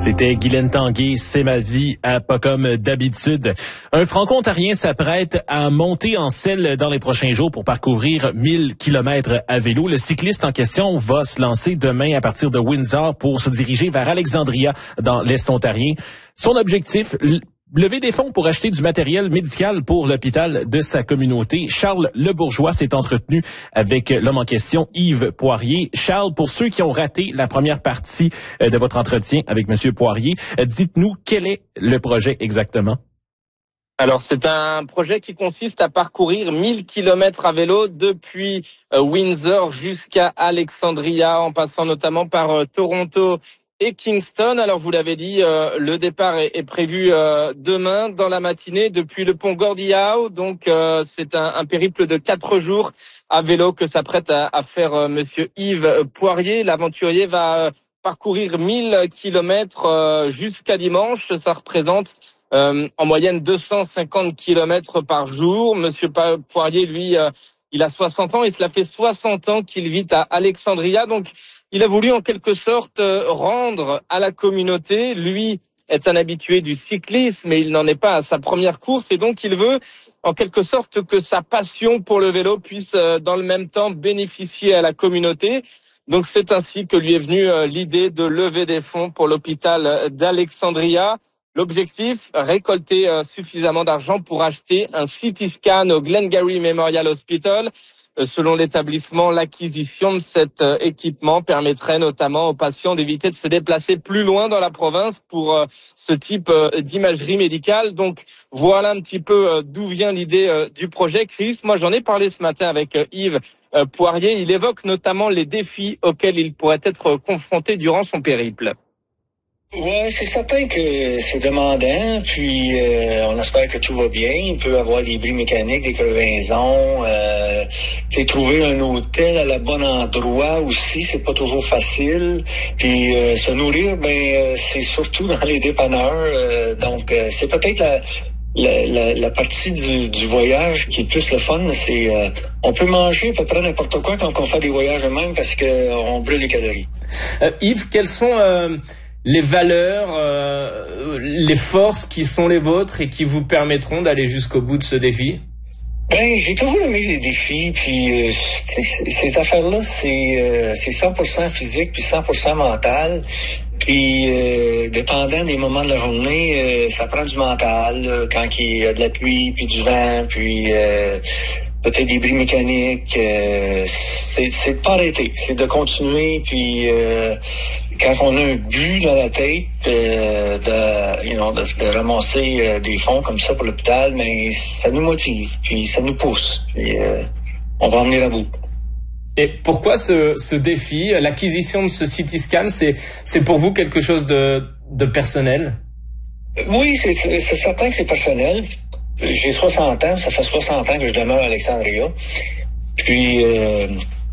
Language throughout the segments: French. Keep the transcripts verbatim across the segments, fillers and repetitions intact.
C'était Guylaine Tanguay, C'est ma vie, à pas comme d'habitude. Un franco-ontarien s'apprête à monter en selle dans les prochains jours pour parcourir mille kilomètres à vélo. Le cycliste en question va se lancer demain à partir de Windsor pour se diriger vers Alexandria dans l'Est ontarien. Son objectif, lever des fonds pour acheter du matériel médical pour l'hôpital de sa communauté. Charles Lebourgeois s'est entretenu avec l'homme en question, Yves Poirier. Charles, pour ceux qui ont raté la première partie de votre entretien avec Monsieur Poirier, dites-nous quel est le projet exactement? Alors, c'est un projet qui consiste à parcourir mille kilomètres à vélo depuis euh, Windsor jusqu'à Alexandria, en passant notamment par euh, Toronto et Kingston. Alors, vous l'avez dit, euh, le départ est, est prévu euh, demain dans la matinée depuis le pont Gordie Howe. Donc, euh, c'est un, un périple de quatre jours à vélo que s'apprête à, à faire euh, Monsieur Yves Poirier. L'aventurier va euh, parcourir mille kilomètres euh, jusqu'à dimanche. Ça représente euh, en moyenne deux cent cinquante kilomètres par jour. Monsieur Poirier, lui, euh, il a soixante ans et cela fait soixante ans qu'il vit à Alexandria. Donc, il a voulu en quelque sorte rendre à la communauté. Lui est un habitué du cyclisme, mais il n'en est pas à sa première course. Et donc, il veut en quelque sorte que sa passion pour le vélo puisse dans le même temps bénéficier à la communauté. Donc, c'est ainsi que lui est venue l'idée de lever des fonds pour l'hôpital d'Alexandria. L'objectif, récolter suffisamment d'argent pour acheter un C T scan au Glengarry Memorial Hospital. Selon l'établissement, l'acquisition de cet équipement permettrait notamment aux patients d'éviter de se déplacer plus loin dans la province pour ce type d'imagerie médicale. Donc voilà un petit peu d'où vient l'idée du projet. Chris, moi j'en ai parlé ce matin avec Yves Poirier. Il évoque notamment les défis auxquels il pourrait être confronté durant son périple. Ouais, c'est certain que c'est demandant, puis euh, on espère que tout va bien. Il peut y avoir des bris mécaniques, des crevaisons, euh, trouver un hôtel à la bon endroit aussi, c'est pas toujours facile. Puis euh, se nourrir, ben euh, c'est surtout dans les dépanneurs. Euh, donc euh, c'est peut-être la La, la, la partie du, du voyage qui est plus le fun, c'est euh, on peut manger à peu près n'importe quoi quand on fait des voyages eux-mêmes parce que on brûle les calories. Euh, Yves, quelles sont euh, les valeurs, euh, les forces qui sont les vôtres et qui vous permettront d'aller jusqu'au bout de ce défi? Ben, j'ai toujours aimé les défis, puis euh, ces affaires-là, c'est euh, c'est cent pour cent physique puis cent pour cent mental. Puis, euh, dépendant des moments de la journée, euh, ça prend du mental, là, quand il y a de la pluie, puis du vent, puis euh, peut-être des bris mécaniques. Euh, c'est, c'est de pas arrêter, c'est de continuer, puis euh, quand on a un but dans la tête euh, de, you know, de, de ramasser euh, des fonds comme ça pour l'hôpital, mais ça nous motive, puis ça nous pousse, puis euh, on va en venir à bout. Et pourquoi ce, ce défi, l'acquisition de ce C T scan, c'est, c'est pour vous quelque chose de, de personnel? Oui, c'est, c'est, c'est certain que c'est personnel. J'ai soixante ans, ça fait soixante ans que je demeure à Alexandria. Puis, euh,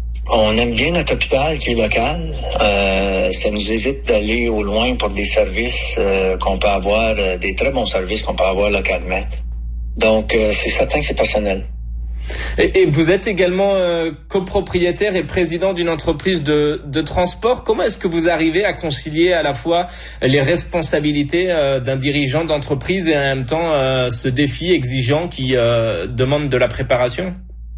on aime bien notre hôpital qui est local. Euh, ça nous évite d'aller au loin pour des services euh, qu'on peut avoir, euh, des très bons services qu'on peut avoir localement. Donc, euh, c'est certain que c'est personnel. Et, et vous êtes également euh, copropriétaire et président d'une entreprise de, de transport. Comment est-ce que vous arrivez à concilier à la fois les responsabilités euh, d'un dirigeant d'entreprise et en même temps euh, ce défi exigeant qui euh, demande de la préparation?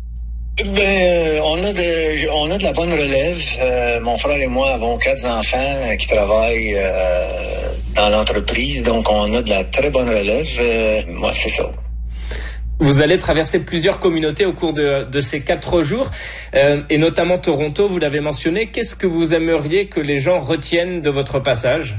Ben, on a de, on a de la bonne relève. Euh, mon frère et moi avons quatre enfants qui travaillent euh, dans l'entreprise, donc on a de la très bonne relève. Euh, moi, c'est ça. Vous allez traverser plusieurs communautés au cours de, de ces quatre jours, euh, et notamment Toronto, vous l'avez mentionné. Qu'est-ce que vous aimeriez que les gens retiennent de votre passage?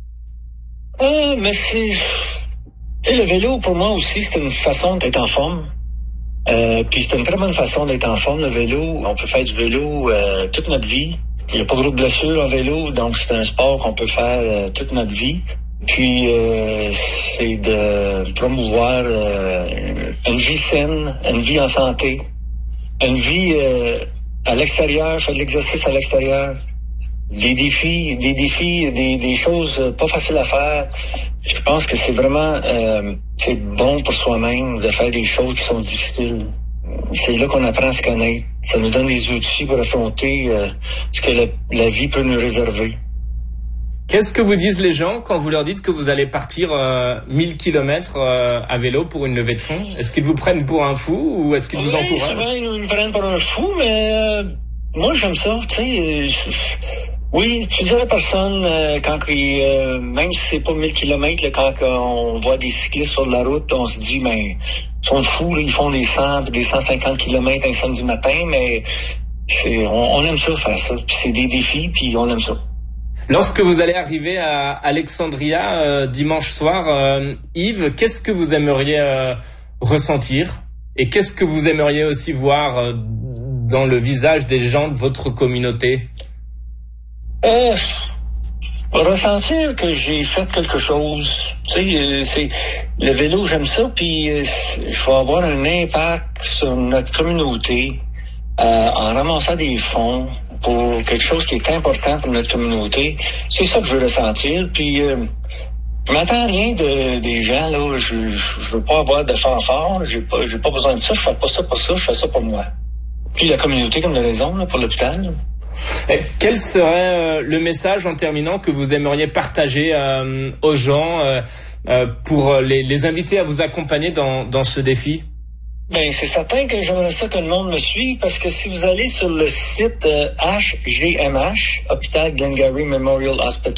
Ah, mais c'est... Tu sais, le vélo, pour moi aussi, c'est une façon d'être en forme. Euh, puis c'est une très bonne façon d'être en forme, le vélo. On peut faire du vélo euh, toute notre vie. Il n'y a pas trop de blessures en vélo, donc c'est un sport qu'on peut faire euh, toute notre vie. Puis euh, c'est de promouvoir euh, une vie saine, une vie en santé, une vie euh, à l'extérieur, faire de l'exercice à l'extérieur, des défis, des défis, des, des choses pas faciles à faire. Je pense que c'est vraiment euh, c'est bon pour soi-même de faire des choses qui sont difficiles. C'est là qu'on apprend à se connaître. Ça nous donne des outils pour affronter euh, ce que la, la vie peut nous réserver. Qu'est-ce que vous disent les gens quand vous leur dites que vous allez partir euh, mille kilomètres euh, à vélo pour une levée de fonds? Est-ce qu'ils vous prennent pour un fou ou est-ce qu'ils oui, vous encouragent? Souvent, ils nous prennent pour un fou, mais euh, moi, j'aime ça, tu sais. Euh, oui, tu dirais personne, euh, quand ils, euh, même si c'est pas mille kilomètres, là, quand on voit des cyclistes sur la route, on se dit, ben, ils sont fous, là, ils font des cent, des cent cinquante kilomètres un samedi matin, mais c'est, on, on aime ça, faire ça. Puis c'est des défis, puis on aime ça. Lorsque vous allez arriver à Alexandria euh, dimanche soir, euh, Yves, qu'est-ce que vous aimeriez euh, ressentir et qu'est-ce que vous aimeriez aussi voir euh, dans le visage des gens de votre communauté? Euh, ressentir que j'ai fait quelque chose. Tu sais, euh, c'est le vélo, j'aime ça, puis euh, je vais avoir un impact sur notre communauté euh, en ramassant des fonds pour quelque chose qui est important pour notre communauté. C'est ça que je veux ressentir. Puis, euh, je m'attends à rien de, des gens, là. Je, je, je veux pas avoir de fanfare. J'ai pas, j'ai pas besoin de ça. Je fais pas ça pour ça. Je fais ça pour moi. Puis la communauté, comme de raison, là, pour l'hôpital. Et quel serait euh, le message en terminant que vous aimeriez partager euh, aux gens euh, euh, pour les, les inviter à vous accompagner dans, dans ce défi? Ben, c'est certain que j'aimerais ça que le monde me suive, parce que si vous allez sur le site euh, H G M H, Hôpital Glengarry Memorial Hospital,